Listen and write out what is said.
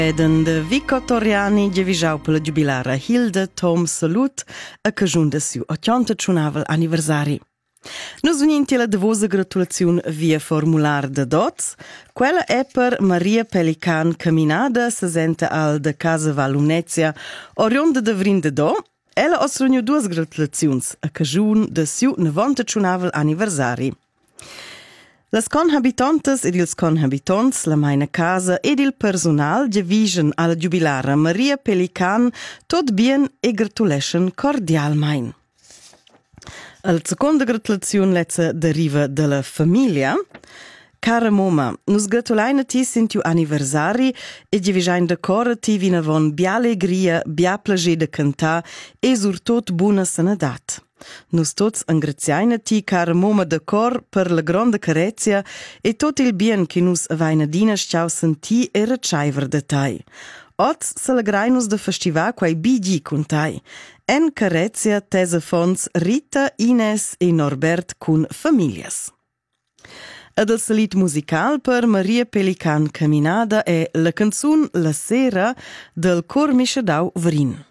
Eden de Vico Toriani giavischau per la giubilara Hilda Tom Salut a cagiun da siu 80 anniversari. Nus veninti la devosa gratulaziun via formular de dots. Quella è per Maria Pelican Caminada, sesenta al de Casa Vallunezia, oriunda de Vrin de Do. Ella os regnu duas gratulaziuns a cagiun da siu 90 anniversari. Las conhabitantes ed ils conhabitants, la maina casa ed il personal giavischan alla giubilara Maria Pelican tot bien e gratuleschen cordialmein. La seconda gratulazione lezza deriva dalla famiglia. Cara moma, nus gratulaina ti sintiu anniversari e giavischein d'accordo ti vinavon bia alegria, bia plager de cantar e surtot buna sanadat. Nus tots angraziaina ti, cara moma de cor, per la grande carezia e tot il bien che nus avaina dina sciau senti e racciaiver de tai. Oz s'alegrainus de festivar quai bigi cun tai. En carezia tesa fons Rita, Ines e Norbert cun familias. Ed il salit musical per Maria Pelican Caminada è la canzun La Sera del Cor Mischedau Vrin.